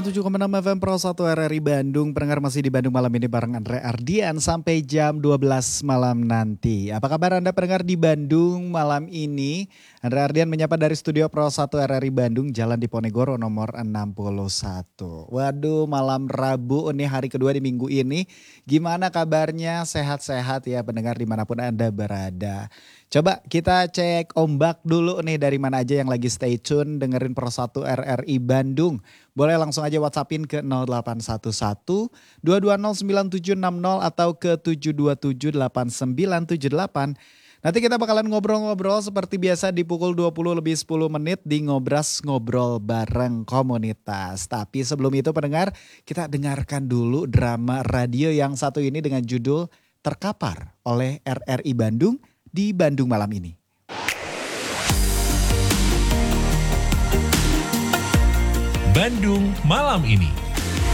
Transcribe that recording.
97,6 FM Pro 1 RRI Bandung. Pendengar masih di Bandung malam ini bareng Andre Ardian sampai jam 12 malam nanti. Apa kabar Anda pendengar di Bandung malam ini? Andre Ardian menyapa dari studio Pro 1 RRI Bandung, Jalan Diponegoro nomor 61. Waduh, malam Rabu ini hari kedua di minggu ini. Gimana kabarnya? Sehat-sehat ya pendengar dimanapun Anda berada. Coba kita cek ombak dulu nih, dari mana aja yang lagi stay tune dengerin Pro 1 RRI Bandung. Boleh langsung aja WhatsAppin ke 0811 220 9760 atau ke 727 8978. Nanti kita bakalan ngobrol-ngobrol seperti biasa di pukul 20 lebih 10 menit di Ngobras Ngobrol Bareng Komunitas. Tapi sebelum itu pendengar, kita dengarkan dulu drama radio yang satu ini dengan judul Terkapar oleh RRI Bandung di Bandung malam ini. Bandung malam ini.